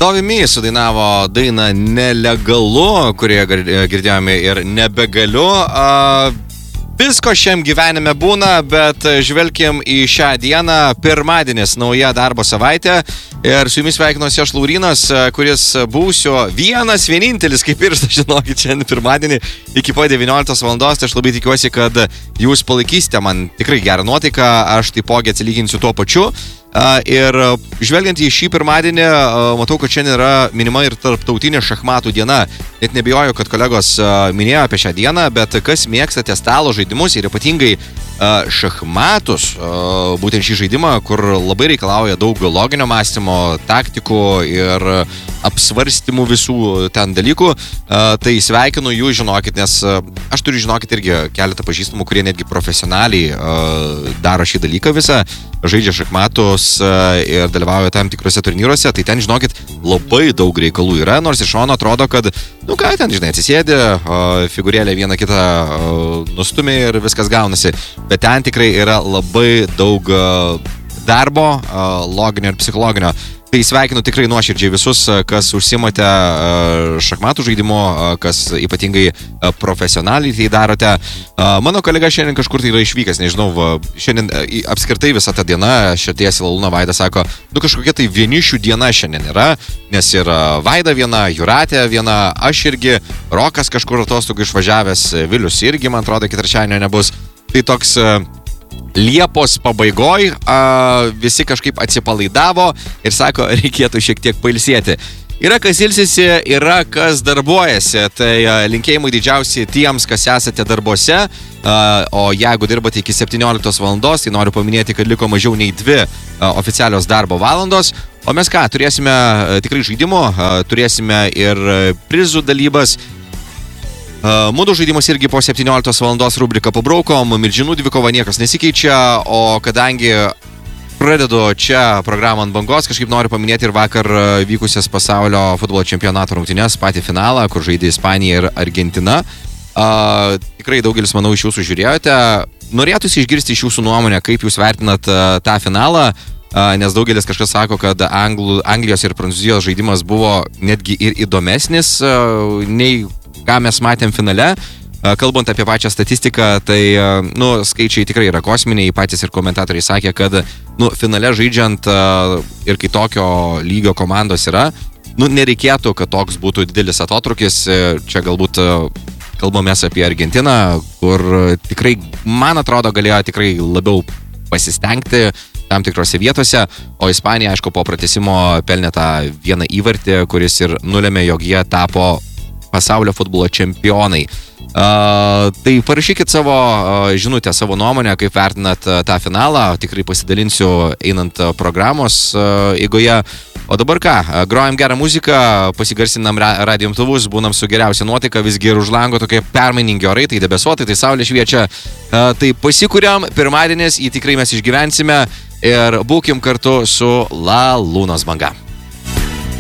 Dovimi sudainavo dainą Nelegalu, kurioje girdėjome ir Nebegaliu. Visko šiam gyvenime būna, bet žvelkim į šią dieną, pirmadienis, nauja darbo savaitė. Ir su jumis sveikinuosi aš Laurinas, kuris būsiu vienintelis, kaip ir žinokit, šiandien pirmadienį iki po 19 valandos. Tai aš labai tikiuosi, kad jūs palaikysite man tikrai gerą nuotaiką, aš taipogi atsilyginsiu tuo pačiu. Ir žvelgiant į šį pirmadienį, matau, kad šiandien yra minima ir tarptautinė šachmatų diena. Net nebijoju, kad kolegos minėjo apie šią dieną, bet kas mėgstate stalo žaidimus ir ypatingai šachmatus, būtent šį žaidimą, kur labai reikalauja daug loginio mąstymo, taktikų ir apsvarstymų visų ten dalykų, tai sveikinu jūs, žinokit, nes aš turiu, žinokit, irgi keletą pažįstamų, kurie netgi profesionaliai daro šį dalyką visą, žaidžia šachmatus ir dalyvauja tam tikrose turnyruose, tai ten, žinokit, labai daug reikalų yra, nors iš šono atrodo, kad, nu ką, ten, žinai, atsisėdi, figūrėlę vieną kitą nustumė ir viskas gaunasi, bet ten tikrai yra labai daug darbo, loginio ir psichologinio. Tai sveikinu tikrai nuoširdžiai visus, kas užsimate šachmatų žaidimu, kas ypatingai profesionaliai tai darote. Mano kolega šiandien kažkur tai yra išvykęs, nežinau, šiandien apskritai visa ta diena, šietiesi Lalūna Vaida sako, nu kažkokia tai vienišių diena šiandien yra, nes ir Vaida viena, Juratė viena, aš irgi, Rokas kažkur atostogų išvažiavęs, Vilius irgi, man atrodo, trečiadienio nebus. Tai toks Liepos pabaigoj visi kažkaip atsipalaidavo ir sako, reikėtų šiek tiek pailsėti. Yra kas ilsisi, yra kas darbuojasi, tai linkėjimai didžiausi tiems, kas esate darbuose, o jeigu dirbate iki 17 valandos, tai noriu paminėti, kad liko mažiau nei 2 oficialios darbo valandos, o mes ką, turėsime tikrai žaidimų, turėsime ir prizų dalybas. Mūdų žaidimas irgi po 17 valandos rubriką pabraukom, milžinų dvikova niekas nesikeičia, o kadangi pradedu čia programą ant bangos, kažkaip noriu paminėti ir vakar vykusias pasaulio futbolo čempionato rungtynes, patį finalą, kur žaidė Ispanija ir Argentina. Tikrai daugelis, manau, iš jūsų žiūrėjote. Norėtųsi išgirsti iš jūsų nuomonę, kaip jūs vertinat tą finalą, nes daugelis kažkas sako, kad Anglijos ir Prancūzijos žaidimas buvo netgi ir įdomesnis nei ką mes matėm finale. Kalbant apie pačią statistiką, tai, skaičiai tikrai yra kosminiai, patys ir komentatoriai sakė, kad, finale žaidžiant ir kai tokio lygio komandos yra, nereikėtų, kad toks būtų didelis atotrukis. Čia galbūt kalbamės apie Argentiną, kur tikrai, man atrodo, galėjo tikrai labiau pasistengti tam tikrose vietose, o Ispanija, aišku, po pratęsimo pelnė tą vieną įvartį, kuris ir nulėmė, jog jie tapo pasaulio futbolo čempionai. Tai parašykit savo žinutę, savo nuomonę, kaip vertinat tą finalą, tikrai pasidalinsiu einant programos eigoje. O dabar ką, grojam gerą muziką, pasigarsinam radijo imtuvus, būnam su geriausia nuotaika, visgi ir už lango tokie permainingi orai, tai debesuotai, tai saulė šviečia. Tai pasikuriam, pirmadienis, jį tikrai mes išgyvensime ir būkim kartu su Lalūnos banga.